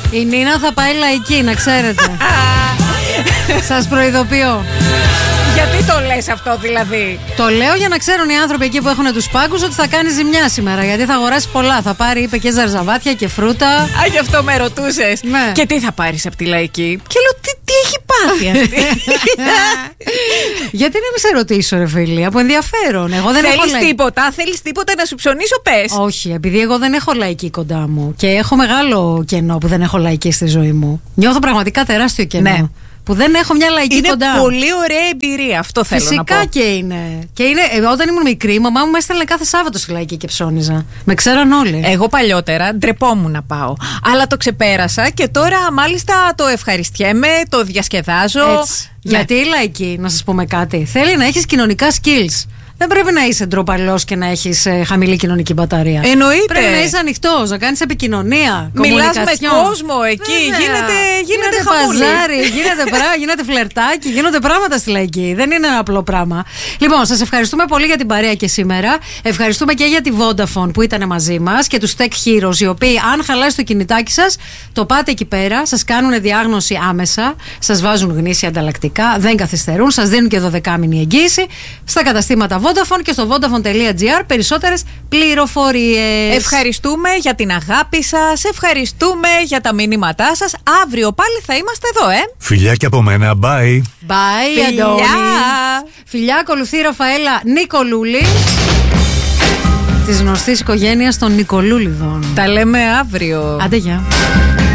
Η Νίνα θα πάει λαϊκή, να ξέρετε. Σας προειδοποιώ. Γιατί το λες αυτό δηλαδή? Το λέω για να ξέρουν οι άνθρωποι εκεί που έχουν τους πάγκους ότι θα κάνει ζημιά σήμερα. Γιατί θα αγοράσει πολλά. Θα πάρει, είπε, και ζαρζαβάτια και φρούτα. Α, γι' αυτό με ρωτούσες. Ναι. Και τι θα πάρεις από τη λαϊκή? Και λέω, τι έχει πάθει αυτή? Γιατί να μην σε ρωτήσω, ρε φίλη, από ενδιαφέρον. Εγώ δεν έχω τίποτα? Θέλεις τίποτα να σου ψωνίσω, πες? Όχι, επειδή εγώ δεν έχω λαϊκή κοντά μου. Και έχω μεγάλο κενό που δεν έχω λαϊκή στη ζωή μου. Νιώθω πραγματικά τεράστιο κενό. Ναι. Που δεν έχω μια λαϊκή κοντά. Είναι πολύ ωραία εμπειρία, αυτό θέλω να πω. Φυσικά και είναι. Και είναι, όταν ήμουν μικρή, η μαμά μου με έστελνε κάθε Σάββατο στη λαϊκή και ψώνιζα. Με ξέραν όλοι. Εγώ παλιότερα ντρεπόμουν να πάω. Αλλά το ξεπέρασα και τώρα μάλιστα το ευχαριστιέμαι, το διασκεδάζω. Έτσι. Ναι. Γιατί η λαϊκή, να σας πούμε κάτι, θέλει να έχεις κοινωνικά skills. Δεν πρέπει να είσαι ντροπαλός και να έχεις χαμηλή κοινωνική μπαταρία. Εννοείται. Πρέπει να είσαι ανοιχτός, να κάνεις επικοινωνία. Μιλάς με κόσμο εκεί. Γίνεται χαμούλη. Παζάρι, γίνεται φλερτάκι, γίνονται πράγματα στη λαϊκή. Δεν είναι ένα απλό πράγμα. Λοιπόν, σας ευχαριστούμε πολύ για την παρέα και σήμερα. Ευχαριστούμε και για τη Vodafone που ήταν μαζί μας και τους Tech Heroes, οι οποίοι, αν χαλάσει το κινητάκι σας, το πάτε εκεί πέρα, σας κάνουν διάγνωση άμεσα, σας βάζουν γνήσια ανταλλακτικά, δεν καθυστερούν, σας δίνουν και 12μηνη εγγύηση στα καταστήματα Vodafone και στο vodafone.gr περισσότερες πληροφορίες. Ευχαριστούμε για την αγάπη σας, ευχαριστούμε για τα μηνύματά σας. Αύριο πάλι θα είμαστε εδώ, Φιλιά και από μένα, bye. Bye, Αντώνη. Φιλιά, ακολουθεί η Ραφαέλα Νικολούλη, της γνωστής οικογένειας των Νικολούλιδων. Τα λέμε αύριο. Άντε, γεια.